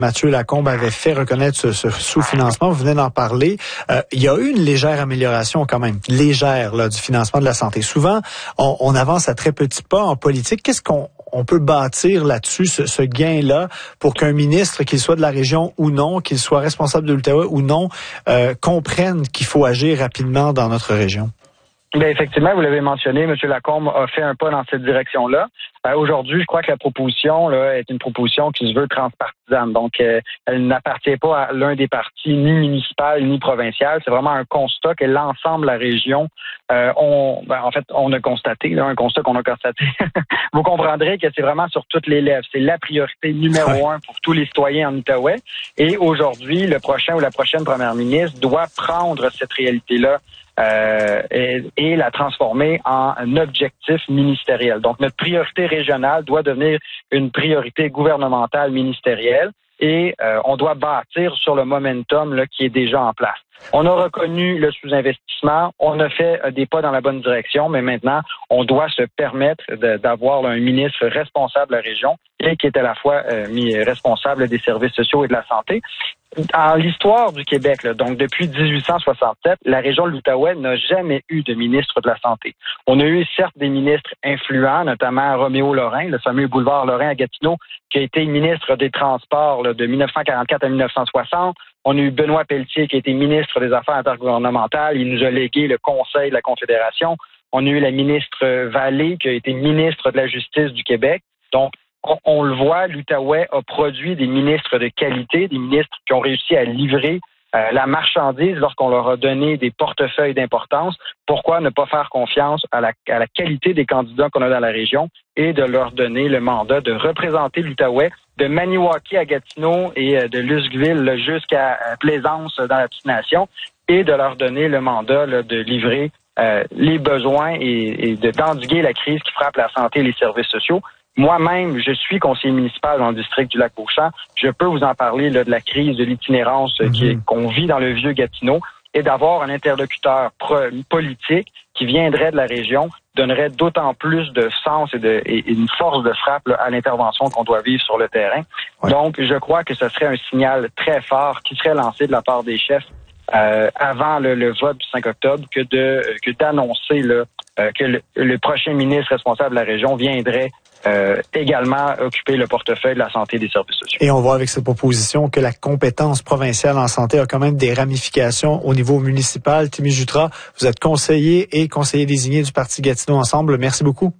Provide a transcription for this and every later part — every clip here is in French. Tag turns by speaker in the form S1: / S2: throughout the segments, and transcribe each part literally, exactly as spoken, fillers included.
S1: Mathieu Lacombe avait fait reconnaître ce, ce sous-financement. Vous venez d'en parler. Euh, il y a eu une légère amélioration quand même, légère là, du financement de la santé. Souvent, on, on avance à très petits pas en politique. Qu'est-ce qu'on on peut bâtir là-dessus, ce, ce gain-là, pour qu'un ministre, qu'il soit de la région ou non, qu'il soit responsable de l'Outaouais ou non, euh, comprenne qu'il faut agir rapidement dans notre région?
S2: Bien, effectivement, vous l'avez mentionné, M. Lacombe a fait un pas dans cette direction-là. Euh, aujourd'hui, je crois que la proposition là, est une proposition qui se veut transpartisane. Donc, euh, elle n'appartient pas à l'un des partis, ni municipal, ni provincial. C'est vraiment un constat que l'ensemble de la région, euh, on, ben, en fait, on a constaté, là, un constat qu'on a constaté. Vous comprendrez que c'est vraiment sur toutes les lèvres. C'est la priorité numéro un pour tous les citoyens en Outaouais. Et aujourd'hui, le prochain ou la prochaine première ministre doit prendre cette réalité-là Euh, et, et la transformer en un objectif ministériel. Donc, notre priorité régionale doit devenir une priorité gouvernementale ministérielle et euh, on doit bâtir sur le momentum là, qui est déjà en place. On a reconnu le sous-investissement, on a fait euh, des pas dans la bonne direction, mais maintenant, on doit se permettre de, d'avoir là, un ministre responsable de la région et qui est à la fois euh, mis responsable des services sociaux et de la santé. En l'histoire du Québec, là, donc depuis dix-huit cent soixante-sept, la région de l'Outaouais n'a jamais eu de ministre de la Santé. On a eu certes des ministres influents, notamment Roméo Lorrain, le fameux boulevard Lorrain à Gatineau, qui a été ministre des Transports là, de dix-neuf cent quarante-quatre à dix-neuf cent soixante. On a eu Benoît Pelletier, qui a été ministre des Affaires intergouvernementales. Il nous a légué le Conseil de la Confédération. On a eu la ministre Vallée, qui a été ministre de la Justice du Québec. Donc, On, on le voit, l'Outaouais a produit des ministres de qualité, des ministres qui ont réussi à livrer euh, la marchandise lorsqu'on leur a donné des portefeuilles d'importance. Pourquoi ne pas faire confiance à la, à la qualité des candidats qu'on a dans la région et de leur donner le mandat de représenter l'Outaouais de Maniwaki à Gatineau et euh, de Lusqueville jusqu'à euh, Plaisance dans la petite nation et de leur donner le mandat là, de livrer euh, les besoins et, et de d'endiguer la crise qui frappe la santé et les services sociaux. Moi-même, je suis conseiller municipal dans le district du Lac-Beauchamp. Je peux vous en parler là, de la crise de l'itinérance mm-hmm. qui est, qu'on vit dans le vieux Gatineau et d'avoir un interlocuteur pro- politique qui viendrait de la région donnerait d'autant plus de sens et, de, et une force de frappe là, à l'intervention qu'on doit vivre sur le terrain. Ouais. Donc, je crois que ce serait un signal très fort qui serait lancé de la part des chefs euh, avant le, le vote du cinq octobre que de que d'annoncer là, euh, que le, le prochain ministre responsable de la région viendrait Euh, également occuper le portefeuille de la santé et des services sociaux.
S1: Et on voit avec cette proposition que la compétence provinciale en santé a quand même des ramifications au niveau municipal. Timmy Jutras, vous êtes conseiller et conseiller désigné du Parti Gatineau Ensemble. Merci beaucoup.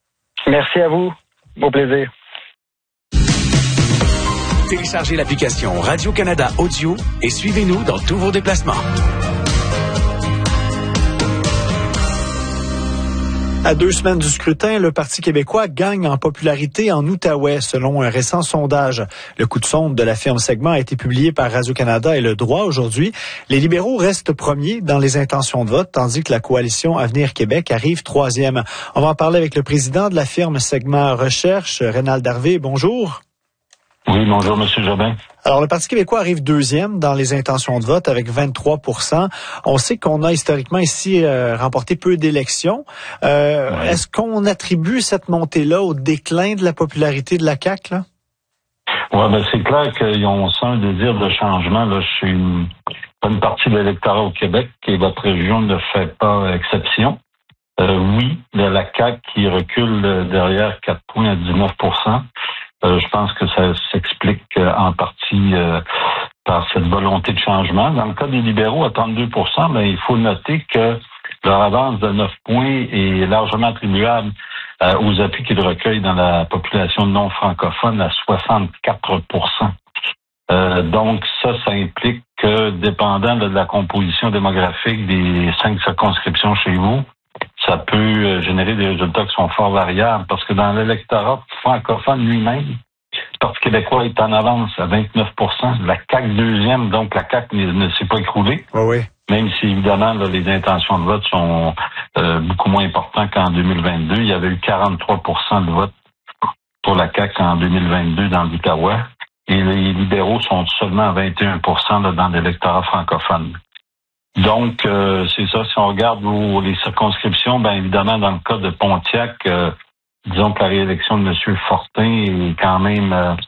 S2: Merci à vous. Au plaisir.
S3: Téléchargez l'application Radio-Canada Audio et suivez-nous dans tous vos déplacements.
S1: À deux semaines du scrutin, le Parti québécois gagne en popularité en Outaouais, selon un récent sondage. Le coup de sonde de la firme Segment a été publié par Radio-Canada et Le Droit aujourd'hui. Les libéraux restent premiers dans les intentions de vote, tandis que la coalition Avenir Québec arrive troisième. On va en parler avec le président de la firme Segment Recherche, Rénald Harvey. Bonjour.
S4: Oui, bonjour, M. Jobin.
S1: Alors, le Parti québécois arrive deuxième dans les intentions de vote avec vingt-trois pour cent. On sait qu'on a historiquement ici euh, remporté peu d'élections. Euh, ouais. Est-ce qu'on attribue cette montée-là au déclin de la popularité de la C A Q, là?
S4: Oui, ben c'est clair qu'ils ont sent un désir de changement là, chez une, une partie de l'électorat au Québec et votre région ne fait pas exception. Euh, oui, de la C A Q qui recule derrière quatre points à dix-neuf pour cent. Euh, je pense que ça s'explique euh, en partie euh, par cette volonté de changement. Dans le cas des libéraux, à trente-deux pour cent, ben, il faut noter que leur avance de neuf points est largement attribuable euh, aux appuis qu'ils recueillent dans la population non francophone à soixante-quatre pour cent. Euh, donc ça, ça implique que, dépendant de la composition démographique des cinq circonscriptions chez vous, ça peut générer des résultats qui sont fort variables parce que dans l'électorat francophone lui-même, le Parti québécois est en avance à vingt-neuf pour cent. La C A Q deuxième, donc la C A Q ne, ne s'est pas écroulée.
S1: Oh oui.
S4: Même si, évidemment, là, les intentions de vote sont euh, beaucoup moins importantes qu'en deux mille vingt-deux. Il y avait eu quarante-trois pour cent de vote pour la C A Q en deux mille vingt-deux dans l'Outaouais. Et les libéraux sont seulement à vingt et un pour cent là, dans l'électorat francophone. Donc, euh, c'est ça. Si on regarde où, les circonscriptions, bien évidemment, dans le cas de Pontiac, euh, disons que la réélection de M. Fortin est quand même euh,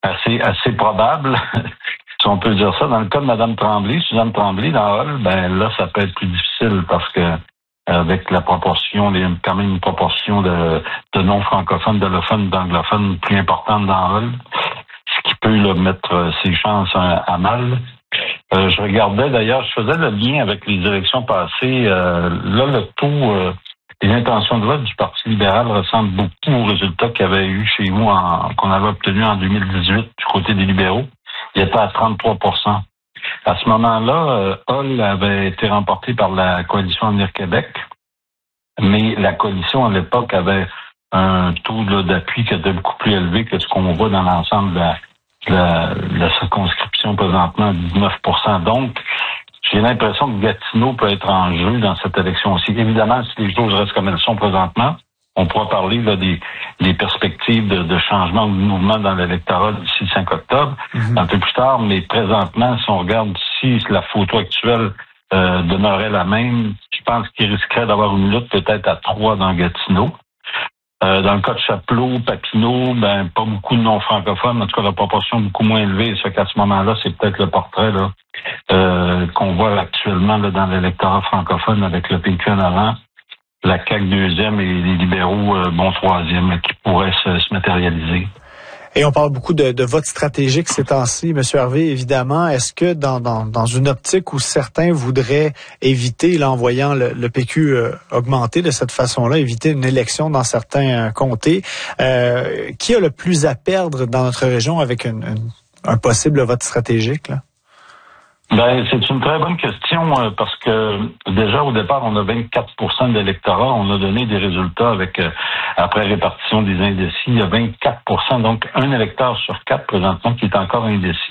S4: assez assez probable, si on peut dire ça. Dans le cas de Mme Tremblay, Suzanne Tremblay, dans Hull, ben là, ça peut être plus difficile parce que avec la proportion, il y a quand même une proportion de, de non-francophones, d'allophones, d'anglophones plus importante dans Hull, ce qui peut là, mettre ses chances à, à mal. Euh, je regardais d'ailleurs, je faisais le lien avec les élections passées. Euh, là, le taux euh, des intentions de vote du Parti libéral ressemble beaucoup aux résultats qu'il y avait eu chez nous, en, qu'on avait obtenu en deux mille dix-huit du côté des libéraux. Il était à trente-trois pour cent. À ce moment-là, euh, Hull avait été remporté par la coalition Avenir Québec, mais la coalition à l'époque avait un taux là, d'appui qui était beaucoup plus élevé que ce qu'on voit dans l'ensemble de la, de la, de la circonscription présentement, dix-neuf pour cent. Donc, j'ai l'impression que Gatineau peut être en jeu dans cette élection aussi. Évidemment, si les choses restent comme elles sont présentement, on pourra parler là, des, des perspectives de, de changement ou de mouvement dans l'électorat d'ici le cinq octobre, mm-hmm. un peu plus tard, mais présentement, si on regarde si la photo actuelle euh, demeurait la même, je pense qu'il risquerait d'avoir une lutte peut-être à trois dans Gatineau. Euh, dans le cas de Chapelot, Papineau, ben pas beaucoup de non-francophones, en tout cas la proportion beaucoup moins élevée. Ça fait qu'à ce moment-là, c'est peut-être le portrait là euh, qu'on voit actuellement là, dans l'électorat francophone avec le P Q en avant, la C A Q deuxième et les libéraux euh, bon troisième qui pourraient se, se matérialiser.
S1: Et on parle beaucoup de, de vote stratégique ces temps-ci, M. Harvey, évidemment. Est-ce que dans, dans, dans une optique où certains voudraient éviter, là, en voyant le, le P Q euh, augmenter de cette façon-là, éviter une élection dans certains euh, comtés, euh, qui a le plus à perdre dans notre région avec une, une, un possible vote stratégique, là?
S4: Ben, c'est une très bonne question euh, parce que déjà au départ, on a vingt-quatre pour cent de l'électorat. On a donné des résultats avec euh, après répartition des indécis. Il y a vingt-quatre pour cent, donc un électeur sur quatre présentement qui est encore indécis.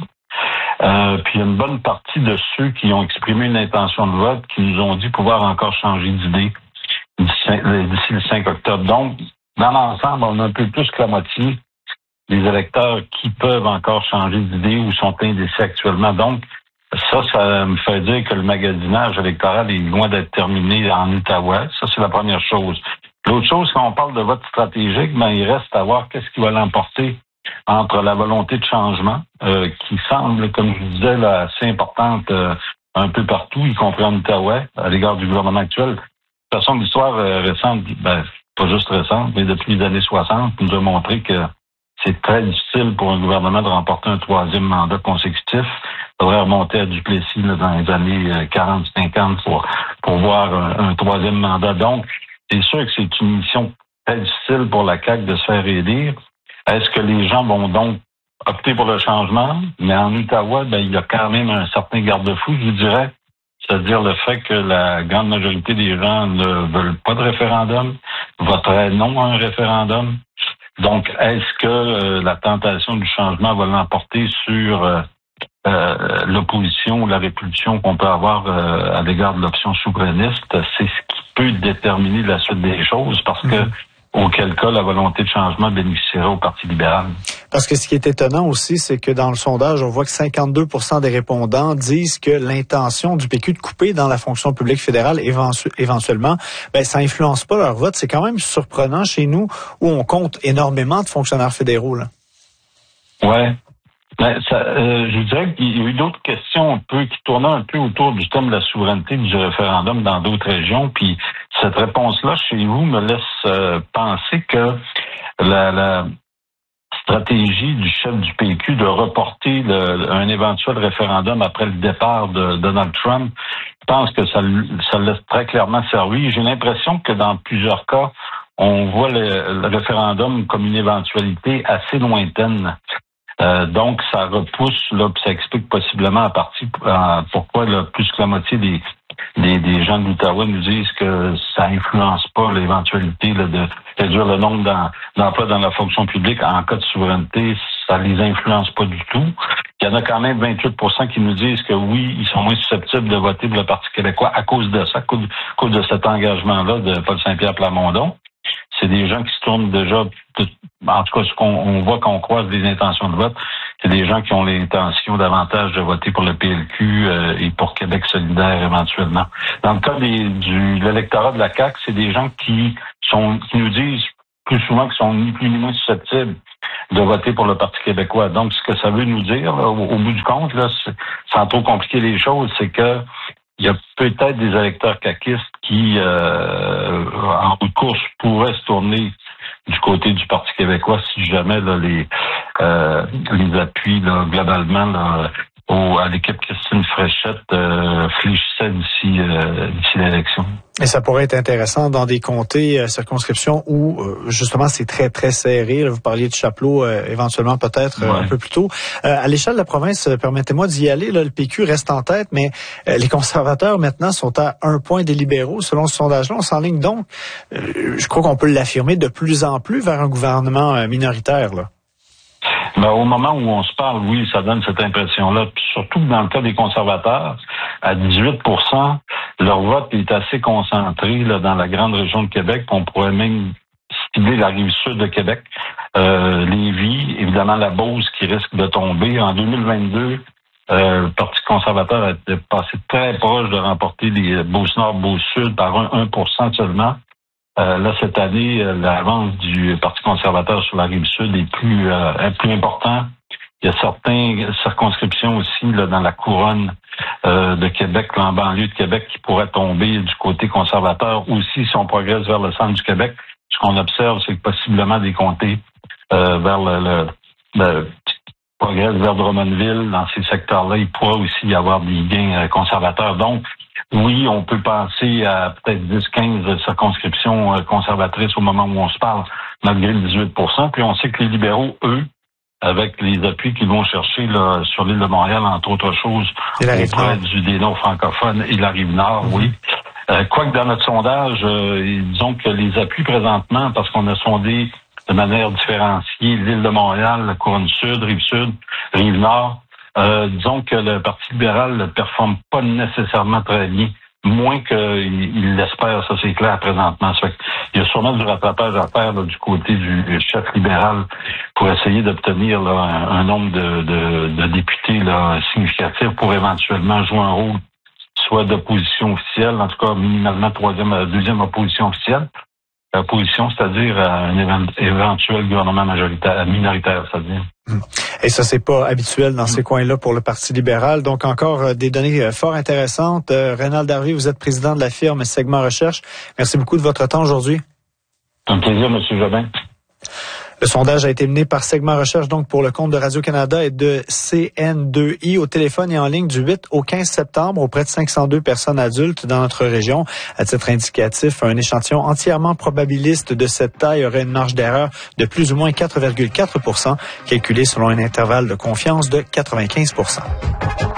S4: Euh, puis il y a une bonne partie de ceux qui ont exprimé une intention de vote qui nous ont dit pouvoir encore changer d'idée d'ici, d'ici le cinq octobre. Donc, dans l'ensemble, on a un peu plus que la moitié des électeurs qui peuvent encore changer d'idée ou sont indécis actuellement. Donc, ça, ça me fait dire que le magasinage électoral est loin d'être terminé en Outaouais. Ça, c'est la première chose. L'autre chose, quand on parle de vote stratégique, ben, il reste à voir qu'est-ce qui va l'emporter entre la volonté de changement, euh, qui semble, comme je vous disais, là, assez importante euh, un peu partout, y compris en Outaouais, à l'égard du gouvernement actuel. De toute façon, l'histoire euh, récente, ben, pas juste récente, mais depuis les années soixante, nous a montré que c'est très difficile pour un gouvernement de remporter un troisième mandat consécutif. Il faudrait remonter à Duplessis là, dans les années quarante cinquante pour, pour voir un, un troisième mandat. Donc, c'est sûr que c'est une mission très difficile pour la C A Q de se faire élire. Est-ce que les gens vont donc opter pour le changement? Mais en Outaouais, ben, il y a quand même un certain garde-fou, je vous dirais. C'est-à-dire le fait que la grande majorité des gens ne veulent pas de référendum, voteraient non à un référendum. Donc, est-ce que euh, la tentation du changement va l'emporter sur euh, euh, l'opposition ou la répulsion qu'on peut avoir euh, à l'égard de l'option souverainiste? C'est ce qui peut déterminer la suite des choses parce que, mmh. auquel cas, la volonté de changement bénéficierait au Parti libéral.
S1: Parce que ce qui est étonnant aussi, c'est que dans le sondage, on voit que cinquante-deux pour cent des répondants disent que l'intention du P Q de couper dans la fonction publique fédérale éventu- éventuellement, ben ça influence pas leur vote. C'est quand même surprenant chez nous où on compte énormément de fonctionnaires fédéraux, là.
S4: Ouais. Ben, ça, euh, je dirais qu'il y a eu d'autres questions un peu qui tournaient un peu autour du thème de la souveraineté du référendum dans d'autres régions. Puis cette réponse-là chez vous me laisse euh, penser que la, la stratégie du chef du P Q de reporter le, un éventuel référendum après le départ de Donald Trump, je pense que ça, ça laisse très clairement servi. J'ai l'impression que dans plusieurs cas, on voit le, le référendum comme une éventualité assez lointaine. Euh, donc, ça repousse, là, puis ça explique possiblement à partie euh, pourquoi là, plus que la moitié des, des, des gens de l'Outaouais nous disent que ça influence pas l'éventualité là, de réduire le nombre d'emplois dans la fonction publique en cas de souveraineté, ça les influence pas du tout. Il y en a quand même vingt-huit pour cent qui nous disent que oui, ils sont moins susceptibles de voter pour le Parti québécois à cause de ça, à cause, à cause de cet engagement-là de Paul Saint-Pierre Plamondon. C'est des gens qui se tournent déjà, en tout cas, ce qu'on on voit quand on croise les intentions de vote, c'est des gens qui ont l'intention davantage de voter pour le P L Q euh, et pour Québec solidaire éventuellement. Dans le cas des, du l'électorat de la C A Q, c'est des gens qui sont qui nous disent plus souvent qu'ils sont ni plus ni moins susceptibles de voter pour le Parti québécois. Donc, ce que ça veut nous dire, là, au, au bout du compte, là, sans trop compliquer les choses, c'est que il y a peut-être des électeurs caquistes qui, euh, en bout de course, pourraient se tourner du côté du Parti québécois si jamais là, les euh, les appuis là, globalement là, au, à l'équipe Christine Fréchette euh, fléchissaient d'ici euh, d'ici l'élection.
S1: Et ça pourrait être intéressant dans des comtés, euh, circonscriptions où, euh, justement, c'est très, très serré. Là, vous parliez de Chapleau, euh, éventuellement, peut-être, euh, ouais. un peu plus tôt. Euh, à l'échelle de la province, euh, permettez-moi d'y aller. Là, le P Q reste en tête, mais euh, les conservateurs, maintenant, sont à un point des libéraux. Selon ce sondage-là, on s'enligne donc, euh, je crois qu'on peut l'affirmer, de plus en plus vers un gouvernement euh, minoritaire, là.
S4: Ben, au moment où on se parle, oui, ça donne cette impression-là. Puis surtout que dans le cas des conservateurs, à dix-huit pour cent, leur vote est assez concentré là, dans la grande région de Québec. On pourrait même cibler la rive sud de Québec. Euh, Lévis, évidemment la Beauce qui risque de tomber. En deux mille vingt-deux, euh, le Parti conservateur a passé très proche de remporter les Beauce-Nord, Beauce-Sud par un pour cent seulement. Euh, là, cette année, l'avance du Parti conservateur sur la Rive-Sud est plus euh, plus important. Il y a certaines circonscriptions aussi là, dans la couronne euh, de Québec, là, en banlieue de Québec, qui pourraient tomber du côté conservateur aussi si on progresse vers le centre du Québec. Ce qu'on observe, c'est que possiblement des comtés euh, vers le, le, le progresse vers Drummondville, dans ces secteurs-là, il pourrait aussi y avoir des gains euh, conservateurs. Donc, oui, on peut penser à peut-être dix quinze circonscriptions conservatrices au moment où on se parle, malgré le dix-huit pour cent. Puis on sait que les libéraux, eux, avec les appuis qu'ils vont chercher là, sur l'île de Montréal, entre autres choses, auprès du, des non-francophones et la Rive-Nord, mm-hmm. oui. Euh, quoique dans notre sondage, euh, disons que les appuis présentement, parce qu'on a sondé de manière différenciée l'île de Montréal, la couronne sud, Rive-Sud, Rive-Nord, Euh, disons que le Parti libéral ne performe pas nécessairement très bien, moins qu'il l'espère, ça c'est clair présentement. Ça fait il y a sûrement du rattrapage à faire là, du côté du chef libéral pour essayer d'obtenir là, un, un nombre de, de, de députés là, significatif pour éventuellement jouer un rôle soit d'opposition officielle, en tout cas minimalement troisième, deuxième opposition officielle. Opposition, c'est-à-dire un éventuel gouvernement majoritaire, minoritaire, c'est-à-dire.
S1: Et ça, c'est pas habituel dans ces coins-là pour le Parti libéral. Donc, encore euh, des données euh, fort intéressantes. Euh, Reynald Harvey, vous êtes président de la firme Segment Recherche. Merci beaucoup de votre temps aujourd'hui.
S4: C'est un plaisir, M. Jobin.
S1: Le sondage a été mené par Segment Recherche, donc pour le compte de Radio-Canada et de C N deux I au téléphone et en ligne du huit au quinze septembre auprès de cinq cent deux personnes adultes dans notre région. À titre indicatif, un échantillon entièrement probabiliste de cette taille aurait une marge d'erreur de plus ou moins quatre virgule quatre pour cent, calculée selon un intervalle de confiance de quatre-vingt-quinze pour cent.